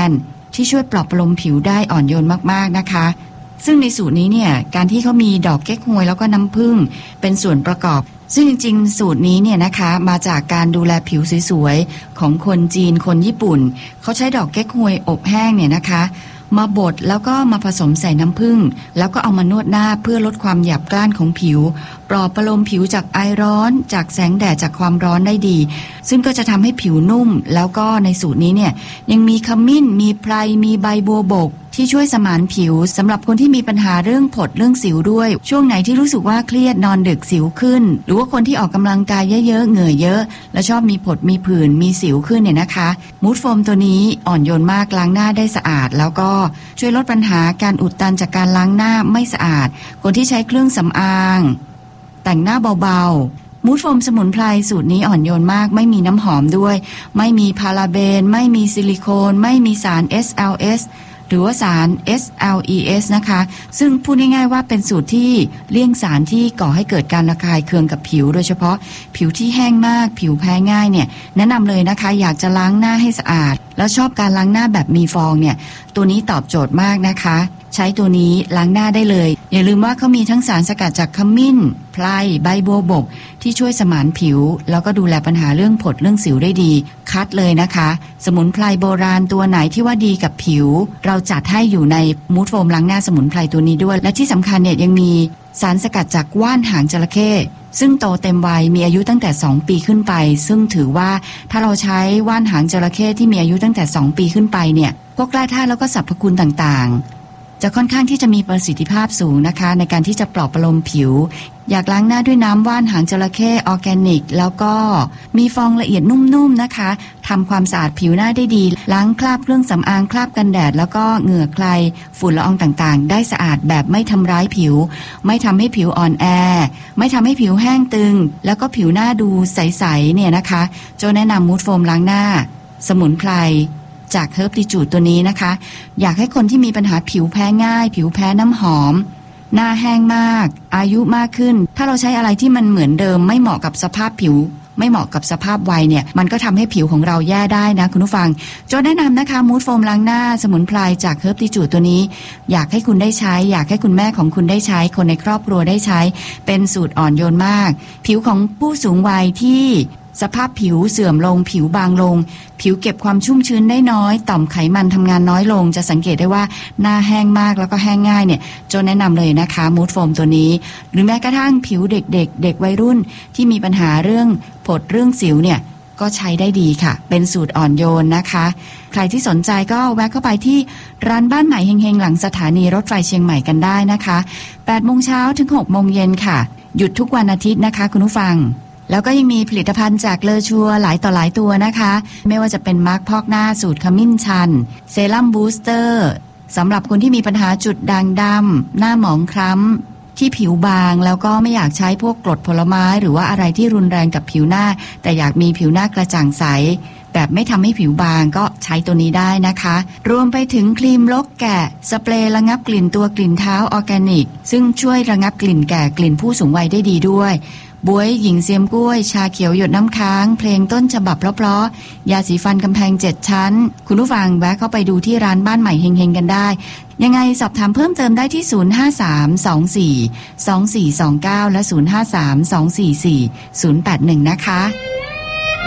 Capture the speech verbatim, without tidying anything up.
นที่ช่วยปลอบประโลมผิวได้อ่อนโยนมากๆนะคะซึ่งในสูตรนี้เนี่ยการที่เขามีดอกเก๊กฮวยแล้วก็น้ำผึ้งเป็นส่วนประกอบซึ่งจริงๆสูตรนี้เนี่ยนะคะมาจากการดูแลผิวสวยๆของคนจีนคนญี่ปุ่นเขาใช้ดอกเก๊กฮวยอบแห้งเนี่ยนะคะมาบดแล้วก็มาผสมใส่น้ำผึ้งแล้วก็เอามานวดหน้าเพื่อลดความหยาบกร้านของผิวปลอบประโลมผิวจากไอร้อนจากแสงแดดจากความร้อนได้ดีซึ่งก็จะทำให้ผิวนุ่มแล้วก็ในสูตรนี้เนี่ยยังมีขมิ้นมีไพรมีใบบัวบกที่ช่วยสมานผิวสำหรับคนที่มีปัญหาเรื่องผดเรื่องสิวด้วยช่วงไหนที่รู้สึกว่าเครียดนอนดึกสิวขึ้นหรือว่าคนที่ออกกำลังกายเยอะๆเหงื่อเยอะและชอบมีผดมีผื่นมีสิวขึ้นเนี่ยนะคะมูดโฟมตัวนี้อ่อนโยนมากล้างหน้าได้สะอาดแล้วก็ช่วยลดปัญหาการอุดตันจากการล้างหน้าไม่สะอาดคนที่ใช้เครื่องสำอางแต่งหน้าเบาๆมูดโฟมสมุนไพรสูตรนี้อ่อนโยนมากไม่มีน้ำหอมด้วยไม่มีพาราเบนไม่มีซิลิโคนไม่มีสาร เอส แอล เอสหรือว่าสาร เอส แอล อี เอส นะคะซึ่งพูดง่ายๆว่าเป็นสูตรที่เลี่ยงสารที่ก่อให้เกิดการระคายเคืองกับผิวโดยเฉพาะผิวที่แห้งมากผิวแพ้ง่ายเนี่ยแนะนำเลยนะคะอยากจะล้างหน้าให้สะอาดแล้วชอบการล้างหน้าแบบมีฟองเนี่ยตัวนี้ตอบโจทย์มากนะคะใช้ตัวนี้ล้างหน้าได้เลยอย่าลืมว่าเขามีทั้งสารสกัดจากขมิ้นไพรใบบัวบกที่ช่วยสมานผิวแล้วก็ดูแลปัญหาเรื่องผดเรื่องสิวได้ดีคัดเลยนะคะสมุนไพรโบราณตัวไหนที่ว่าดีกับผิวเราจัดให้อยู่ในมูดโฟมล้างหน้าสมุนไพรตัวนี้ด้วยและที่สำคัญเนี่ยยังมีสารสกัดจากว่านหางจระเข้ซึ่งโตเต็มวัยมีอายุตั้งแต่สองปีขึ้นไปซึ่งถือว่าถ้าเราใช้ว่านหางจระเข้ที่มีอายุตั้งแต่สองปีขึ้นไปเนี่ยพวกแร่ธาตุแล้วก็สรรพคุณต่างๆจะค่อนข้างที่จะมีประสิทธิภาพสูงนะคะในการที่จะปลอบประโลมผิวอยากล้างหน้าด้วยน้ำว่านหางจระเข้ออร์แกนิกแล้วก็มีฟองละเอียดนุ่มๆนะคะทำความสะอาดผิวหน้าได้ดีล้างคราบเครื่องสำอางคราบกันแดดแล้วก็เหงื่อใครฝุ่นละอองต่างๆได้สะอาดแบบไม่ทำร้ายผิวไม่ทำให้ผิวอ่อนแอไม่ทำให้ผิวแห้งตึงแล้วก็ผิวหน้าดูใสๆเนี่ยนะคะโจแนะนำมูดโฟมล้างหน้าสมุนไพรจากเฮิร์บดิจูดตัวนี้นะคะอยากให้คนที่มีปัญหาผิวแพ้ง่ายผิวแพ้น้ำหอมหน้าแห้งมากอายุมากขึ้นถ้าเราใช้อะไรที่มันเหมือนเดิมไม่เหมาะกับสภาพผิวไม่เหมาะกับสภาพวัยเนี่ยมันก็ทำให้ผิวของเราแย่ได้นะคุณผู้ฟังโจแนะนำนะคะมูดโฟมล้างหน้าสมุนไพรจากเฮิร์บดิจูดตัวนี้อยากให้คุณได้ใช้อยากให้คุณแม่ของคุณได้ใช้คนในครอบครัวได้ใช้เป็นสูตรอ่อนโยนมากผิวของผู้สูงวัยที่สภาพผิวเสื่อมลงผิวบางลงผิวเก็บความชุ่มชื้นได้น้อยต่อมไขมันทำงานน้อยลงจะสังเกตได้ว่าหน้าแห้งมากแล้วก็แห้งง่ายเนี่ยโจแนะนำเลยนะคะมูดโฟมตัวนี้หรือแม้กระทั่งผิวเด็กๆ เ, เด็กวัยรุ่นที่มีปัญหาเรื่องผดเรื่องสิวเนี่ยก็ใช้ได้ดีค่ะเป็นสูตรอ่อนโยนนะคะใครที่สนใจก็แวะเข้าไปที่ร้านบ้านใหม่เฮงๆหลังสถานีรถไฟเชียงใหม่กันได้นะคะแปดโมงเช้าถึงหกโมงเย็นค่ะหยุดทุกวันอาทิตย์นะคะคุณผู้ฟังแล้วก็ยังมีผลิตภัณฑ์จากเลอชัวหลายต่อหลายตัวนะคะไม่ว่าจะเป็นมาร์คพอกหน้าสูตรขมิ้นชันเซรั่มบูสเตอร์สำหรับคนที่มีปัญหาจุดด่างดำหน้าหมองคล้ำที่ผิวบางแล้วก็ไม่อยากใช้พวกกรดผลไม้หรือว่าอะไรที่รุนแรงกับผิวหน้าแต่อยากมีผิวหน้ากระจ่างใสแบบไม่ทำให้ผิวบางก็ใช้ตัวนี้ได้นะคะรวมไปถึงครีมลกแกะสเปรย์ระงับกลิ่นตัวกลิ่นเท้าออร์แกนิกซึ่งช่วยระงับกลิ่นแก่กลิ่นผู้สูงวัยได้ดีด้วยบ๊วยหญิงเซียมกล้วยชาเขียวหยดน้ำค้างเพลงต้นฉบับเพราะๆยาสีฟันกำแพงเจ็ดชั้นคุณผู้ฟังแวะเข้าไปดูที่ร้านบ้านใหม่เฮงๆกันได้ยังไงสอบถามเพิ่มเติมได้ที่ศูนย์ ห้า สาม สอง สี่ สอง สี่ สอง เก้าและศูนย์ ห้า สาม สอง สี่ สี่ ศูนย์ แปด หนึ่งนะคะ